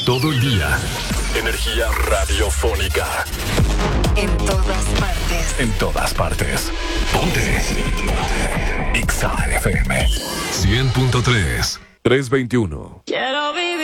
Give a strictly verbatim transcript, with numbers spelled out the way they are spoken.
todo el día. Energía radiofónica. En todas partes. En todas partes. Ponte. X A F M. cien punto tres. trescientos veintiuno. Quiero